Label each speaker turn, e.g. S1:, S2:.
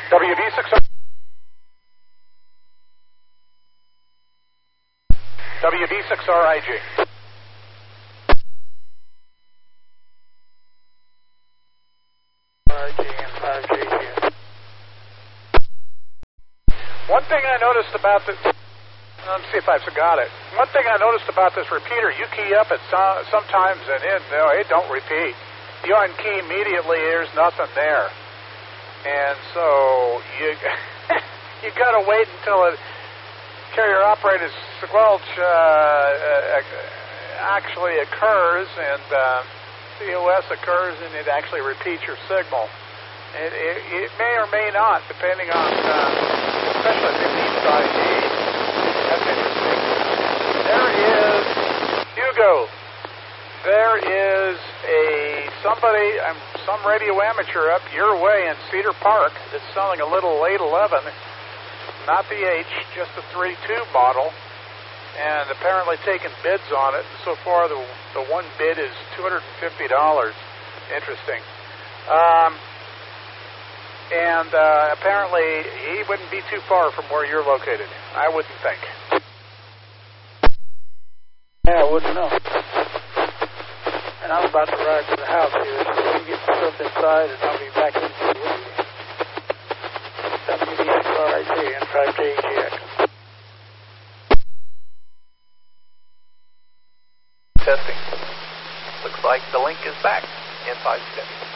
S1: WV6R. WV6RIG.
S2: RIG and 5JG.
S1: One thing I noticed about this, let's see if I've got it. One thing I noticed about this repeater, you key up it sometimes and it don't repeat. You unkey immediately, there's nothing there. And so you you got to wait until a carrier operated squelch actually occurs and COS occurs and it actually repeats your signal. It may or may not, depending on, especially if it needs ID. That's interesting. There is, Hugo, there is some radio amateur up your way in Cedar Park that's selling a little 811, not the H, just the 3.2 model, and apparently taking bids on it. So far, the one bid is $250. Interesting. And apparently, he wouldn't be too far from where you're located. I wouldn't think.
S2: Yeah, I wouldn't know. And I'm about to ride to the house here, so let me get myself inside and I'll be back in with you. WV6RIG and 5JGX.
S3: Testing. Looks like the link is back in 5 seconds.